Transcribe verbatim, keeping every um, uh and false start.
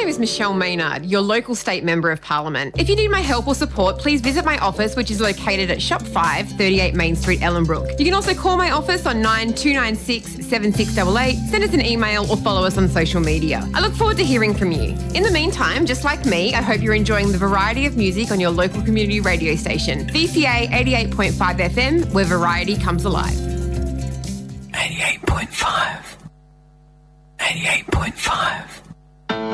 is Michelle Maynard, your local state member of parliament. If you need my help or support, please visit my office, which is located at Shop five, thirty-eight Main Street, Ellenbrook. You can also call my office on nine two nine six, seven six eight eight, send us an email or follow us on social media. I look forward to hearing from you. In the meantime, just like me, I hope you're enjoying the variety of music on your local community radio station, V C A eighty-eight point five F M, where variety comes alive. eighty-eight point five. eighty-eight point five.